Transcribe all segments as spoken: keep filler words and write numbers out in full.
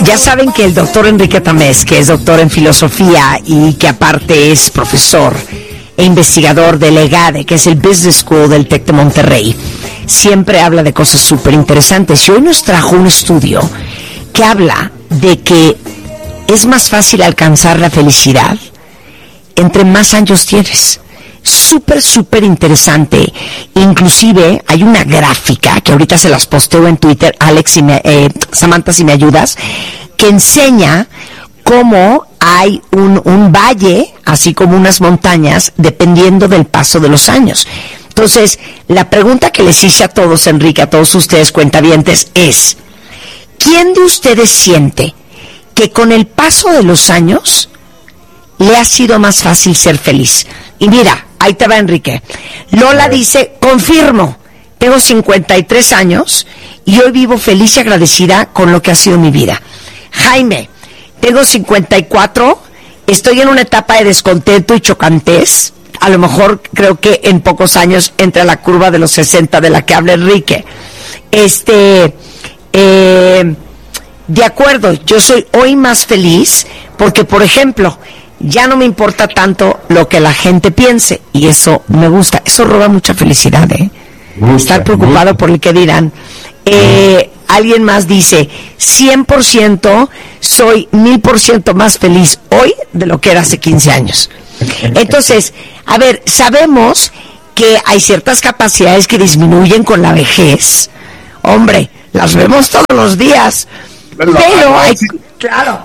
Ya saben que el doctor Enrique Tamés, que es doctor en filosofía y que aparte es profesor e investigador del EGADE, que es el Business School del TEC de Monterrey, siempre habla de cosas súper interesantes. Y hoy nos trajo un estudio que habla de que es más fácil alcanzar la felicidad entre más años tienes. Súper, súper interesante. Inclusive hay una gráfica que ahorita se las posteo en Twitter, Alex, si me, eh, Samantha, si me ayudas, que enseña cómo hay un, un valle, así como unas montañas, dependiendo del paso de los años. Entonces, la pregunta que les hice a todos, Enrique, a todos ustedes cuentavientes, es: ¿quién de ustedes siente que con el paso de los años le ha sido más fácil ser feliz? Y mira, ahí te va, Enrique. Lola dice: confirmo, tengo cincuenta y tres años y hoy vivo feliz y agradecida con lo que ha sido mi vida. Jaime: tengo cincuenta y cuatro, estoy en una etapa de descontento y chocantez. A lo mejor creo que en pocos años entra la curva de los sesenta de la que habla Enrique. Este, eh, de acuerdo, yo soy hoy más feliz porque, por ejemplo, ya no me importa tanto lo que la gente piense, y eso me gusta. Eso roba mucha felicidad, ¿eh? Gusta, estar preocupado gusta. por el que dirán. Eh, alguien más dice: cien por ciento soy mil por ciento más feliz hoy de lo que era hace quince años. Entonces, a ver, sabemos que hay ciertas capacidades que disminuyen con la vejez. Hombre, las vemos todos los días. Pero, pero hay... Claro.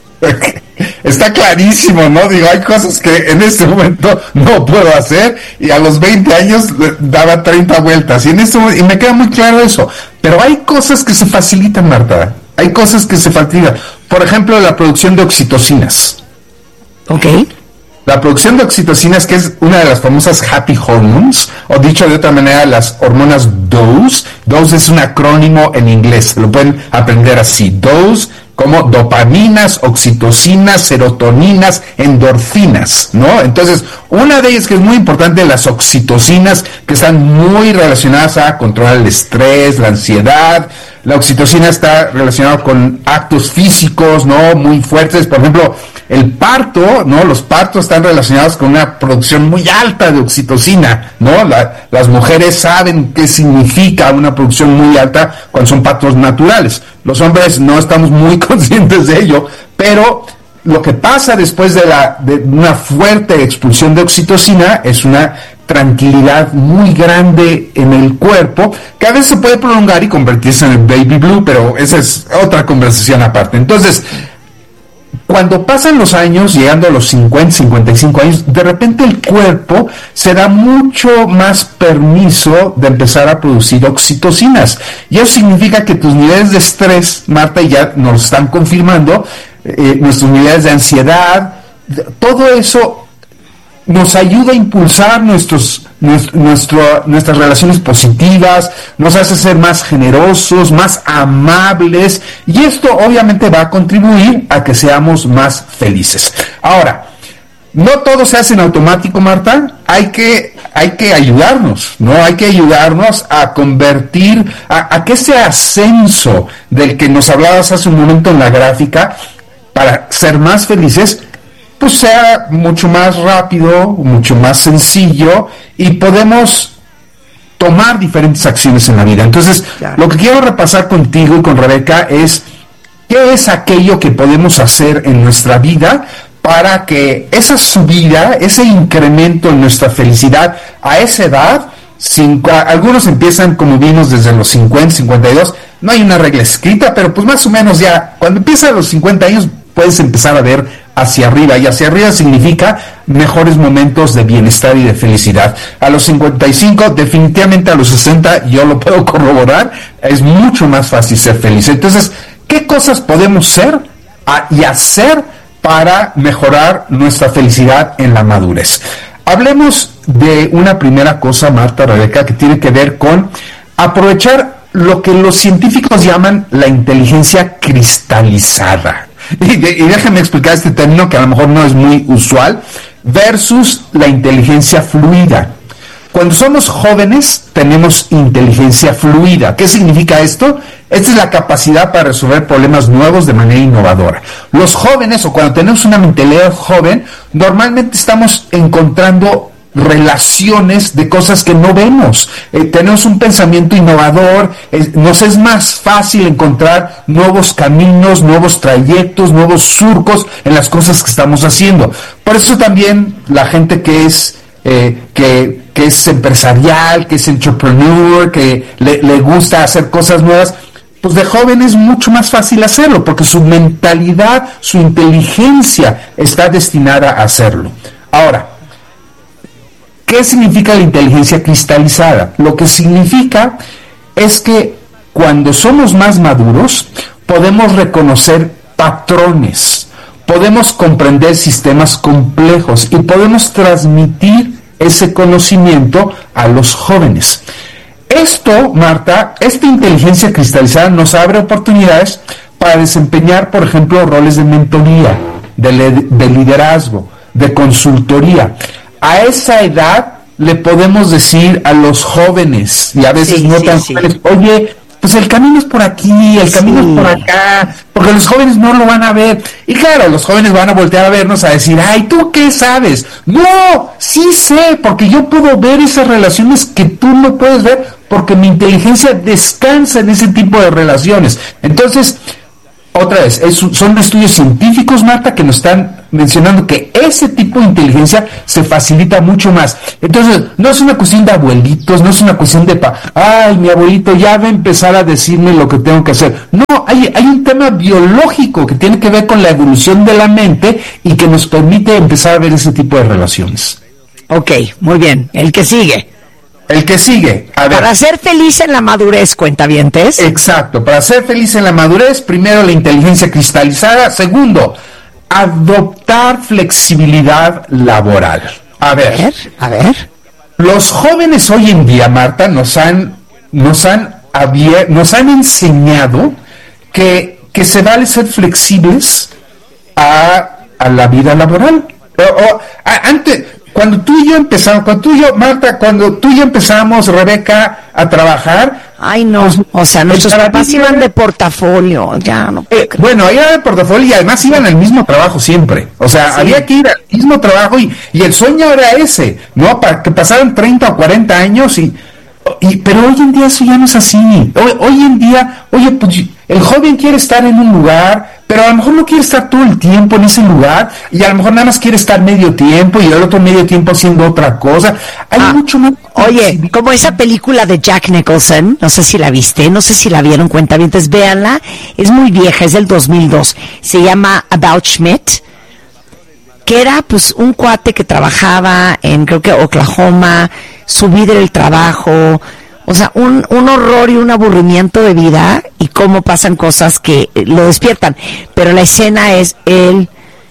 Está clarísimo, ¿no? Digo, hay cosas que en este momento no puedo hacer y a los veinte años daba treinta vueltas y en este momento, y me queda muy claro eso, pero hay cosas que se facilitan, Marta, hay cosas que se facilitan. Por ejemplo, la producción de oxitocinas. Ok. La producción de oxitocinas, que es una de las famosas happy hormones, o dicho de otra manera, las hormonas D O S. D O S es un acrónimo en inglés, lo pueden aprender así. D O S como dopaminas, oxitocinas, serotoninas, endorfinas, ¿no? Entonces, una de ellas que es muy importante, las oxitocinas, que están muy relacionadas a controlar el estrés, la ansiedad. La oxitocina está relacionada con actos físicos, ¿no? Muy fuertes. Por ejemplo, el parto, ¿no? Los partos están relacionados con una producción muy alta de oxitocina, ¿no? La, las mujeres saben qué significa una producción muy alta cuando son partos naturales. Los hombres no estamos muy conscientes de ello, pero lo que pasa después de, la, de una fuerte expulsión de oxitocina es una tranquilidad muy grande en el cuerpo, que a veces se puede prolongar y convertirse en el baby blue, pero esa es otra conversación aparte. Entonces, cuando pasan los años, llegando a los cincuenta, cincuenta y cinco años, de repente el cuerpo se da mucho más permiso de empezar a producir oxitocinas. Y eso significa que tus niveles de estrés, Marta, y ya nos están confirmando, eh, nuestros niveles de ansiedad, todo eso nos ayuda a impulsar nuestros, nuestro, nuestras relaciones positivas, nos hace ser más generosos, más amables, y esto obviamente va a contribuir a que seamos más felices. Ahora, no todo se hace en automático, Marta, hay que, hay que ayudarnos, ¿no? Hay que ayudarnos a convertir, a, a que ese ascenso del que nos hablabas hace un momento en la gráfica, para ser más felices, pues sea mucho más rápido, mucho más sencillo, y podemos tomar diferentes acciones en la vida. Entonces, claro, lo que quiero repasar contigo y con Rebeca es qué es aquello que podemos hacer en nuestra vida para que esa subida, ese incremento en nuestra felicidad a esa edad, cinco, algunos empiezan, como vimos, desde los cincuenta, cincuenta y dos, no hay una regla escrita, pero pues más o menos ya, cuando empiezas a los cincuenta años, puedes empezar a ver hacia arriba, y hacia arriba significa mejores momentos de bienestar y de felicidad. A los cincuenta y cinco, definitivamente a los sesenta, yo lo puedo corroborar, es mucho más fácil ser feliz. Entonces, ¿qué cosas podemos ser a, y hacer para mejorar nuestra felicidad en la madurez? Hablemos de una primera cosa, Marta, Rebeca, que tiene que ver con aprovechar lo que los científicos llaman la inteligencia cristalizada. Y, y déjenme explicar este término que a lo mejor no es muy usual, versus la inteligencia fluida. Cuando somos jóvenes tenemos inteligencia fluida. ¿Qué significa esto? Esta es la capacidad para resolver problemas nuevos de manera innovadora. Los jóvenes, o cuando tenemos una mentalidad joven, normalmente estamos encontrando relaciones de cosas que no vemos. Eh, tenemos un pensamiento innovador, eh, nos es más fácil encontrar nuevos caminos, nuevos trayectos, nuevos surcos en las cosas que estamos haciendo. Por eso también la gente que es eh, que, que es empresarial, que es entrepreneur, que le, le gusta hacer cosas nuevas, pues de joven es mucho más fácil hacerlo, porque su mentalidad, su inteligencia está destinada a hacerlo. Ahora, ¿qué significa la inteligencia cristalizada? Lo que significa es que cuando somos más maduros, podemos reconocer patrones, podemos comprender sistemas complejos y podemos transmitir ese conocimiento a los jóvenes. Esto, Marta, esta inteligencia cristalizada nos abre oportunidades para desempeñar, por ejemplo, roles de mentoría, de, de liderazgo, de consultoría. A esa edad le podemos decir a los jóvenes, y a veces sí, no sí, tan sí. jóvenes, oye, pues el camino es por aquí, el camino sí. es por acá, porque los jóvenes no lo van a ver. Y claro, los jóvenes van a voltear a vernos a decir, ay, ¿tú qué sabes? No, sí sé, porque yo puedo ver esas relaciones que tú no puedes ver, porque mi inteligencia descansa en ese tipo de relaciones. Entonces, otra vez, es, son estudios científicos, Marta, que nos están mencionando que ese tipo de inteligencia se facilita mucho más. Entonces, no es una cuestión de abuelitos, no es una cuestión de, pa, ay, mi abuelito ya va a empezar a decirme lo que tengo que hacer. No, hay, hay un tema biológico que tiene que ver con la evolución de la mente y que nos permite empezar a ver ese tipo de relaciones. Ok, muy bien. El que sigue. El que sigue, a ver. Para ser feliz en la madurez, cuentavientes. Exacto, para ser feliz en la madurez, primero la inteligencia cristalizada, segundo, adoptar flexibilidad laboral. A ver, a ver, a ver. Los jóvenes hoy en día, Marta, nos han, nos han, abier- nos han enseñado que, que se vale ser flexibles a, a la vida laboral. O, o, a, antes... Cuando tú y yo empezamos, cuando tú y yo, Marta, cuando tú y yo empezamos, Rebeca, a trabajar... Ay, no, pues, o sea, nuestros papás iban de portafolio, ya no... Eh, bueno, iban de portafolio y además iban al mismo trabajo siempre. O sea, sí. había que ir al mismo trabajo y, y el sueño era ese, ¿no? Para que pasaran treinta o cuarenta años y... y pero hoy en día eso ya no es así. Hoy, hoy en día, oye, pues el joven quiere estar en un lugar, pero a lo mejor no quiere estar todo el tiempo en ese lugar, y a lo mejor nada más quiere estar medio tiempo y el otro medio tiempo haciendo otra cosa. Hay ah, mucho más. Oye, como esa película de Jack Nicholson, no sé si la viste, no sé si la vieron, cuentavientes, véanla, es muy vieja, es del dos mil dos, se llama About Schmidt, que era pues un cuate que trabajaba en, creo que Oklahoma, su vida era el trabajo, o sea, un, un horror y un aburrimiento de vida, y cómo pasan cosas que lo despiertan. Pero la escena es él,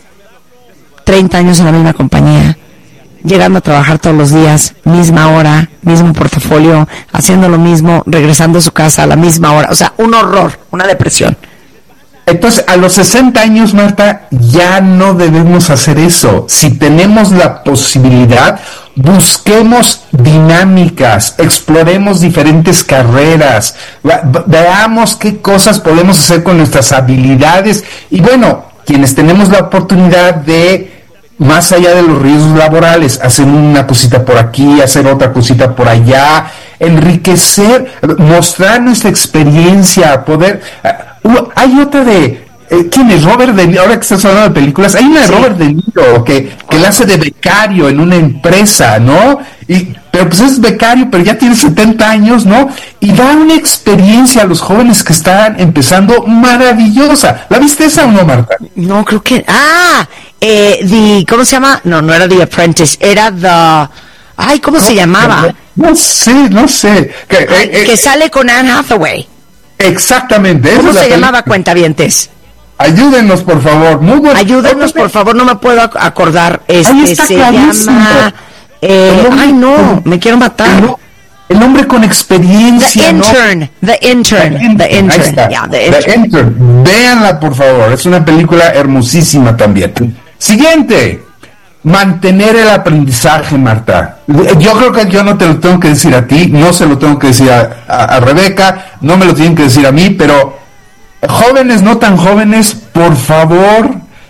treinta años en la misma compañía, llegando a trabajar todos los días, misma hora, mismo portafolio, haciendo lo mismo, regresando a su casa a la misma hora. O sea, un horror, una depresión. Entonces, a los sesenta años, Marta, ya no debemos hacer eso. Si tenemos la posibilidad, busquemos dinámicas, exploremos diferentes carreras, veamos qué cosas podemos hacer con nuestras habilidades. Y bueno, quienes tenemos la oportunidad de, más allá de los riesgos laborales, hacer una cosita por aquí, hacer otra cosita por allá, enriquecer, mostrar nuestra experiencia, poder... Uh, hay otra de... Eh, ¿Quién es? Robert De Niro. Ahora que estás hablando de películas, hay una de sí. Robert De Niro que, que la hace de becario en una empresa, ¿no? Y, pero pues es becario, pero ya tiene setenta años, ¿no? Y da una experiencia a los jóvenes que están empezando maravillosa. ¿La viste esa o no, Marta? No, creo que... ¡Ah! Eh, the, ¿Cómo se llama? No, no era The Apprentice, era The... Ay, ¿cómo no, se llamaba? No, no sé, no sé. Que, Ay, eh, que eh, sale con Anne Hathaway. Exactamente. ¿Cómo se película. llamaba, cuentavientes? Ayúdenos, por favor. Muy bueno. Ayúdenos, por favor, no me puedo acordar. Este se clarísimo. llama... Eh, hombre, ay, no, me quiero matar. El, el hombre con experiencia. The Intern. ¿No? The Intern. The Intern. The Intern. Ahí está. Yeah, the intern. The Intern. Véanla, por favor. Es una película hermosísima también. Siguiente. mantener el aprendizaje, Marta. Yo creo que yo no te lo tengo que decir a ti, no se lo tengo que decir a, a, a Rebeca, no me lo tienen que decir a mí, pero jóvenes, no tan jóvenes, por favor,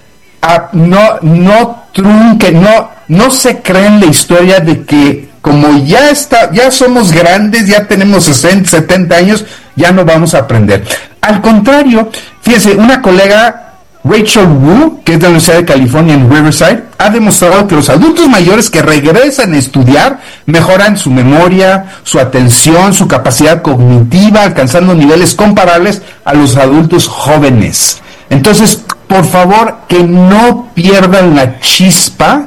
a, no, no trunquen, no, no se creen la historia de que como ya está, ya somos grandes, ya tenemos sesenta, setenta años, ya no vamos a aprender. Al contrario, fíjense, una colega, Rachel Wu, que es de la Universidad de California en Riverside, ha demostrado que los adultos mayores que regresan a estudiar mejoran su memoria, su atención, su capacidad cognitiva, alcanzando niveles comparables a los adultos jóvenes. Entonces, por favor, que no pierdan la chispa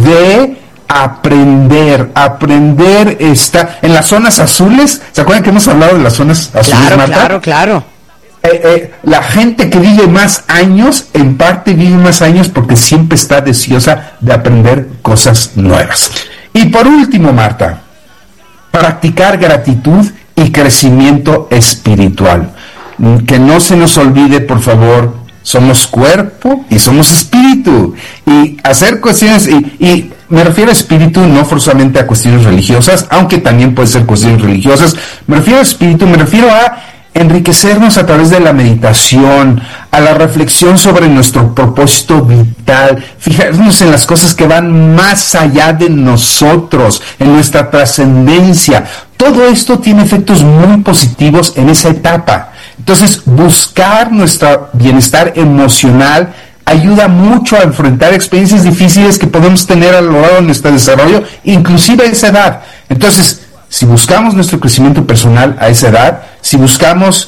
de aprender. Aprender está en las zonas azules. ¿Se acuerdan que hemos hablado de las zonas azules, claro, Marta? Claro, claro. Eh, eh, la gente que vive más años, en parte vive más años porque siempre está deseosa de aprender cosas nuevas. Y por último, Marta, practicar gratitud y crecimiento espiritual. Que no se nos olvide, por favor, somos cuerpo y somos espíritu. Y hacer cuestiones, y, y me refiero a espíritu no forzosamente a cuestiones religiosas, aunque también puede ser cuestiones religiosas. Me refiero a espíritu, me refiero a enriquecernos a través de la meditación, a la reflexión sobre nuestro propósito vital, fijarnos en las cosas que van más allá de nosotros, en nuestra trascendencia. Todo esto tiene efectos muy positivos en esa etapa. Entonces, buscar nuestro bienestar emocional ayuda mucho a enfrentar experiencias difíciles que podemos tener a lo largo de nuestro desarrollo, inclusive a esa edad. Entonces, si buscamos nuestro crecimiento personal a esa edad, si buscamos,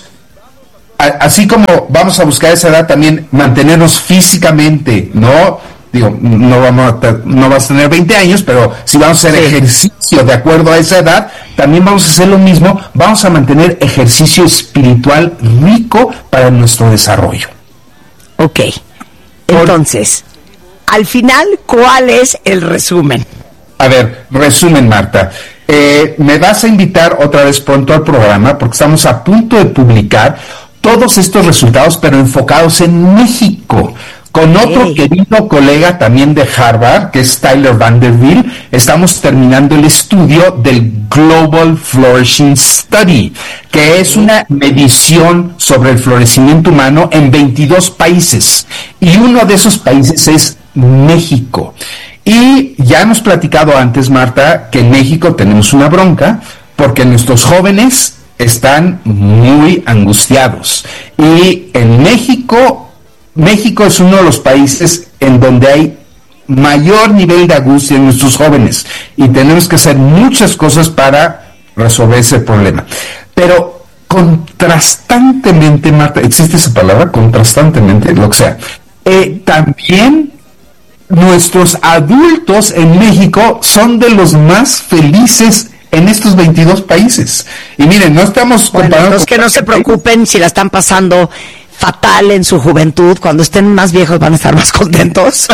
a, así como vamos a buscar a esa edad también mantenernos físicamente, ¿no? Digo, no vamos a, no vas a tener veinte años, pero si vamos a hacer sí. ejercicio de acuerdo a esa edad, también vamos a hacer lo mismo, vamos a mantener ejercicio espiritual rico para nuestro desarrollo. Ok, entonces, Por... al final, ¿cuál es el resumen? A ver, resumen, Marta. Eh, me vas a invitar otra vez pronto al programa porque estamos a punto de publicar todos estos resultados, pero enfocados en México, con otro hey. querido colega también de Harvard, que es Tyler Vanderbilt. Estamos terminando el estudio del Global Flourishing Study, que es una medición sobre el florecimiento humano en veintidós países, y uno de esos países es México. Y ya hemos platicado antes, Marta, que en México tenemos una bronca porque nuestros jóvenes están muy angustiados. Y en México, México es uno de los países en donde hay mayor nivel de angustia en nuestros jóvenes. Y tenemos que hacer muchas cosas para resolver ese problema. Pero contrastantemente, Marta, ¿existe esa palabra? Contrastantemente, lo que sea. Eh, también... nuestros adultos en México son de los más felices en estos veintidós países. Y miren, no estamos bueno, comparando... Los que no se preocupen si la están pasando fatal en su juventud, cuando estén más viejos van a estar más contentos.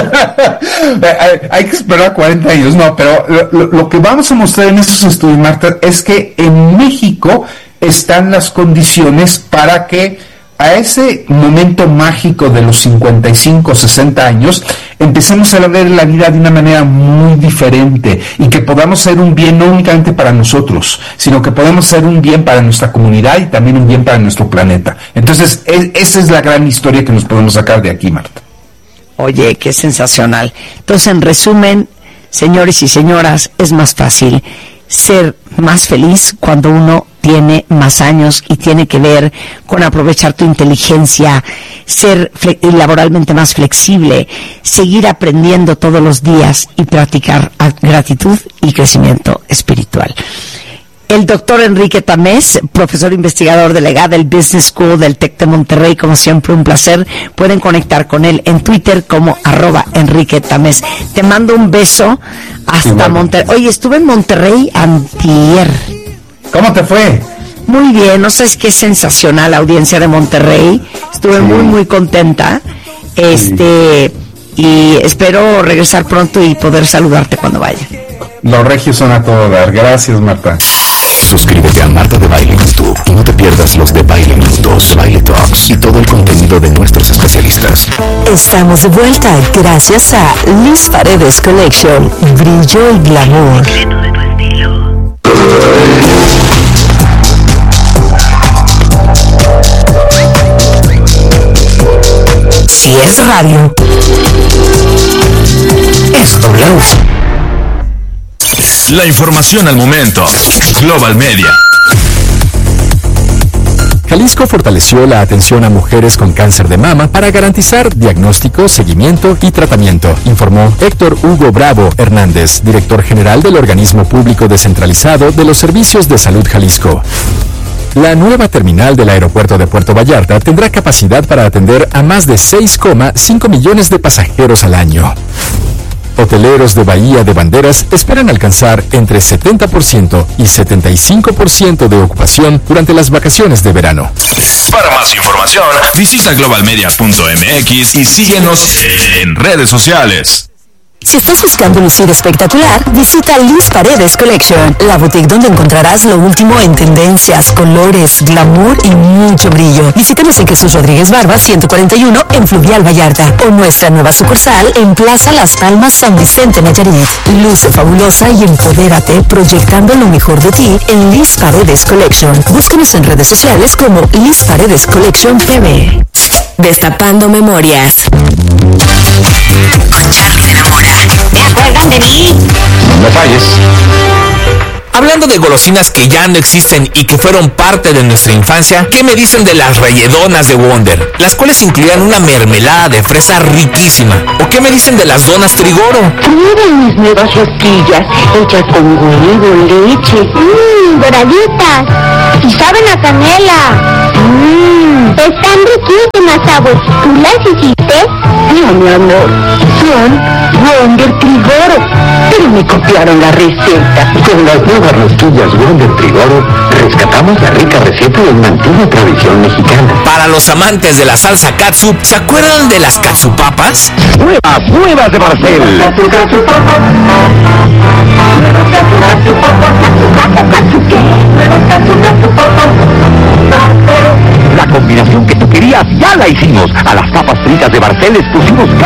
hay, hay que esperar cuarenta años, no, pero lo, lo que vamos a mostrar en estos estudios, Marta, es que en México están las condiciones para que a ese momento mágico de los cincuenta y cinco, sesenta años, empecemos a ver la vida de una manera muy diferente y que podamos ser un bien no únicamente para nosotros, sino que podemos ser un bien para nuestra comunidad y también un bien para nuestro planeta. Entonces, es, esa es la gran historia que nos podemos sacar de aquí, Marta. Oye, qué sensacional. Entonces, en resumen, señores y señoras, es más fácil ser más feliz cuando uno tiene más años y tiene que ver con aprovechar tu inteligencia, ser fle- laboralmente más flexible, seguir aprendiendo todos los días y practicar gratitud y crecimiento espiritual. El doctor Enrique Tamés, profesor investigador delegado del Business School del TEC de Monterrey, como siempre un placer. Pueden conectar con él en Twitter como arroba Enrique Tamés. Te mando un beso hasta Monterrey. Oye, estuve en Monterrey antier. ¿Cómo te fue? Muy bien, no sabes qué sensacional la audiencia de Monterrey. Estuve sí. muy, muy contenta. Este, sí. y espero regresar pronto y poder saludarte cuando vaya. Los regios son a todo dar. Gracias, Marta. Suscríbete a Marta de Baile en YouTube y no te pierdas los de Baile Minutos, Baile Talks y todo el contenido cuidado de nuestros especialistas. Estamos de vuelta gracias a Liz Paredes Collection. Brillo y glamour. Si es radio, es W. La información al momento. Global Media. Jalisco fortaleció la atención a mujeres con cáncer de mama para garantizar diagnóstico, seguimiento y tratamiento, informó Héctor Hugo Bravo Hernández, director general del organismo público descentralizado de los Servicios de Salud Jalisco. La nueva terminal del aeropuerto de Puerto Vallarta tendrá capacidad para atender a más de seis coma cinco millones de pasajeros al año. Hoteleros de Bahía de Banderas esperan alcanzar entre setenta por ciento y setenta y cinco por ciento de ocupación durante las vacaciones de verano. Para más información, visita global media punto m x y síguenos en redes sociales. Si estás buscando lucir espectacular, visita Liz Paredes Collection, la boutique donde encontrarás lo último en tendencias, colores, glamour y mucho brillo. Visítanos en Jesús Rodríguez Barba, ciento cuarenta y uno, en Fluvial Vallarta, o nuestra nueva sucursal en Plaza Las Palmas, San Vicente, Nayarit. Luce fabulosa y empodérate proyectando lo mejor de ti en Liz Paredes Collection. Búscanos en redes sociales como Liz Paredes Collection T V. Destapando memorias. ¿Se acuerdan de mí? No me falles. Hablando de golosinas que ya no existen y que fueron parte de nuestra infancia, ¿qué me dicen de las relledonas de Wonder? Las cuales incluían una mermelada de fresa riquísima. ¿O qué me dicen de las donas Trigoro? Prueben mis nuevas rosquillas, hechas con huevo, leche. Mmm, doraditas. Y saben a canela. Mmm, están riquísimas, sabor. ¿Tú las hiciste? No, mi amor. Son Wonder Trigoro. Pero me copiaron la receta. Con las nuevas rosquillas Wonder Trigoro, rescatamos la rica receta de una antigua tradición mexicana. Para los amantes de la salsa katsup, ¿se acuerdan de las katsupapas? ¡Nuevas, nuevas de Barcel! La combinación que tú querías ya la hicimos. A las papas fritas de Barcel les pusimos